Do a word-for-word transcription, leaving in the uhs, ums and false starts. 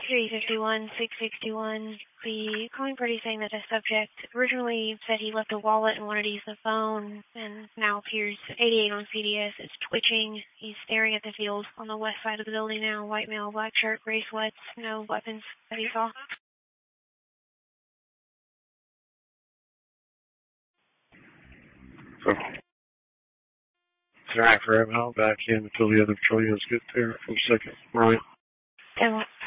three fifty-one, six sixty-one. The calling party saying that a subject originally said he left a wallet and wanted to use the phone, and now appears eighty-eight on C D S. It's twitching. He's staring at the field on the west side of the building now. White male, black shirt, gray sweats, no weapons that he saw. So, Zach for M L back in until the other trillions get there for a second. Right. ten